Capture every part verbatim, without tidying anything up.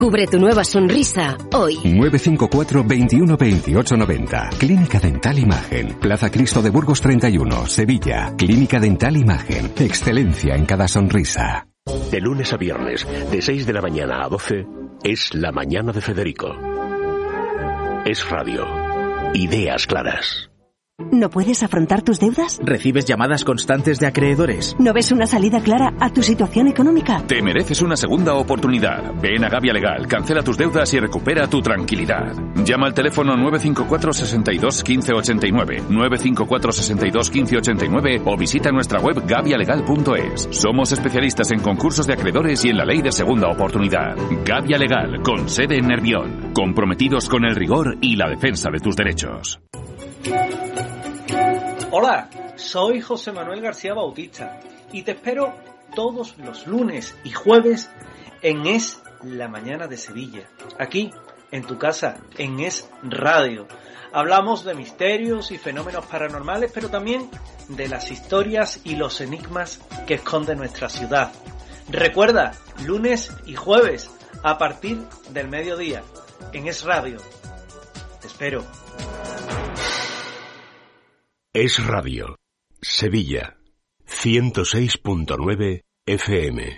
Cubre tu nueva sonrisa hoy. nueve cinco cuatro, veintiuno, veintiocho, noventa. Clínica Dental Imagen. Plaza Cristo de Burgos treinta y uno, Sevilla. Clínica Dental Imagen. Excelencia en cada sonrisa. De lunes a viernes, de seis de la mañana a doce, es La Mañana de Federico. Es radio. Ideas claras. ¿No puedes afrontar tus deudas? ¿Recibes llamadas constantes de acreedores? ¿No ves una salida clara a tu situación económica? Te mereces una segunda oportunidad. Ven a Gavia Legal, cancela tus deudas y recupera tu tranquilidad. Llama al teléfono nueve cinco cuatro, sesenta y dos, quince ochenta y nueve, nueve cinco cuatro, sesenta y dos, quince ochenta y nueve o visita nuestra web gavia legal punto es. Somos especialistas en concursos de acreedores y en la ley de segunda oportunidad. Gavia Legal, con sede en Nervión. Comprometidos con el rigor y la defensa de tus derechos. Hola, soy José Manuel García Bautista y te espero todos los lunes y jueves en Es la Mañana de Sevilla, aquí en tu casa, en Es Radio. Hablamos de misterios y fenómenos paranormales, pero también de las historias y los enigmas que esconde nuestra ciudad. Recuerda, lunes y jueves a partir del mediodía en Es Radio. Te espero. Es Radio. Sevilla. ciento seis punto nueve F M.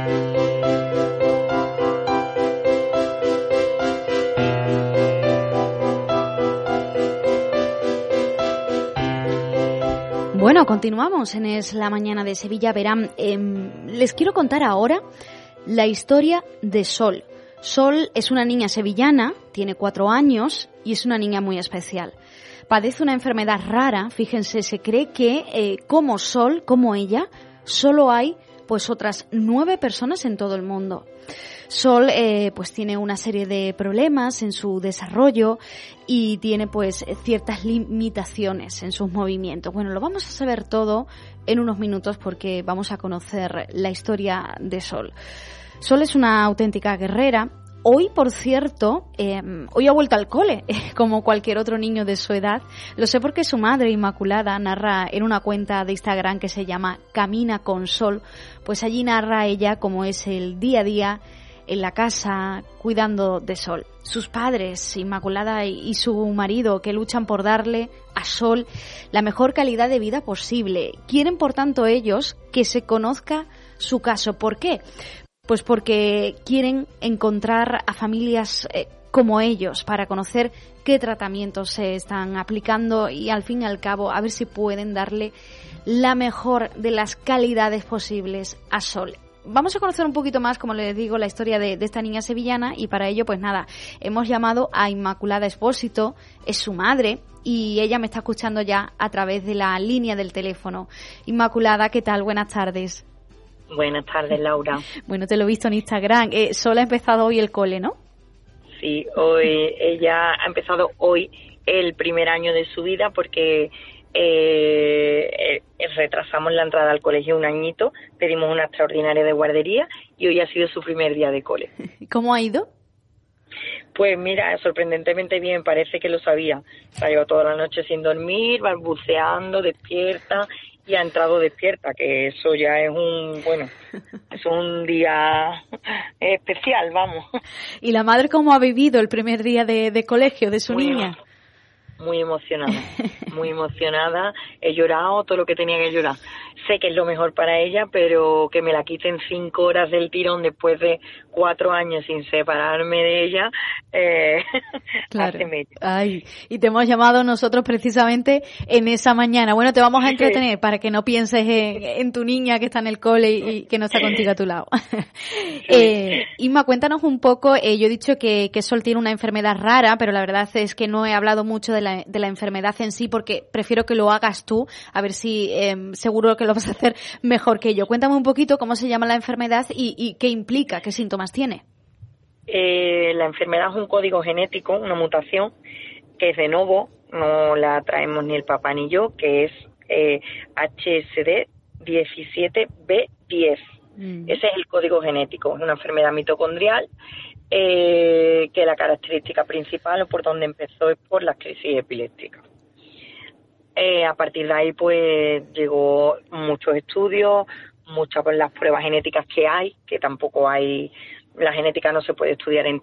Bueno, continuamos en Es la Mañana de Sevilla. Verán, eh, les quiero contar ahora la historia de Sol. Sol es una niña sevillana, tiene cuatro años y es una niña muy especial. Padece una enfermedad rara, fíjense, se cree que eh, como Sol, como ella, solo hay pues otras nueve personas en todo el mundo. Sol eh, pues tiene una serie de problemas en su desarrollo y tiene pues ciertas limitaciones en sus movimientos. Bueno, lo vamos a saber todo en unos minutos porque vamos a conocer la historia de Sol. Sol es una auténtica guerrera. Hoy, por cierto, eh, hoy ha vuelto al cole, eh, como cualquier otro niño de su edad. Lo sé porque su madre, Inmaculada, narra en una cuenta de Instagram que se llama Camina con Sol. Pues allí narra ella cómo es el día a día en la casa cuidando de Sol. Sus padres, Inmaculada y su marido, que luchan por darle a Sol la mejor calidad de vida posible. Quieren, por tanto, ellos que se conozca su caso. ¿Por qué? Pues porque quieren encontrar a familias eh, como ellos para conocer qué tratamientos se están aplicando y al fin y al cabo a ver si pueden darle la mejor de las calidades posibles a Sol. Vamos a conocer un poquito más, como les digo, la historia de, de esta niña sevillana y para ello, pues nada, hemos llamado a Inmaculada Espósito, es su madre y ella me está escuchando ya a través de la línea del teléfono. Inmaculada, ¿qué tal? Buenas tardes. Buenas tardes, Laura. Bueno, te lo he visto en Instagram. Eh, Sol ha empezado hoy el cole, ¿no? Sí, hoy ella ha empezado hoy el primer año de su vida porque eh, eh, retrasamos la entrada al colegio un añito, pedimos una extraordinaria de guardería y hoy ha sido su primer día de cole. ¿Cómo ha ido? Pues mira, sorprendentemente bien, parece que lo sabía. Se ha llevado toda la noche sin dormir, balbuceando, despierta y ha entrado despierta, que eso ya es un, bueno, es un día especial, vamos. ¿Y la madre cómo ha vivido el primer día de, de colegio de su muy, niña? Muy emocionada, muy emocionada. He llorado todo lo que tenía que llorar. Sé que es lo mejor para ella, pero que me la quiten cinco horas del tirón después de cuatro años sin separarme de ella, eh, claro. hace medio. Ay, y te hemos llamado nosotros precisamente en esa mañana. Bueno, te vamos a entretener para que no pienses en, en tu niña que está en el cole y, y que no está contigo a tu lado. eh, Inma, cuéntanos un poco. Eh, yo he dicho que, que Sol tiene una enfermedad rara, pero la verdad es que no he hablado mucho de la, de la enfermedad en sí porque prefiero que lo hagas tú, a ver si eh, seguro que lo vas a hacer mejor que yo. Cuéntame un poquito cómo se llama la enfermedad y, y qué implica, qué síntomas tiene. Eh, la enfermedad es un código genético, una mutación que es de novo, no la traemos ni el papá ni yo, que es eh, H S D diecisiete B diez. Mm. Ese es el código genético, es una enfermedad mitocondrial eh, que la característica principal o por donde empezó es por las crisis epilépticas. Eh, a partir de ahí pues llegó muchos estudios, muchas pues, las pruebas genéticas que hay, que tampoco hay la genética no se puede estudiar en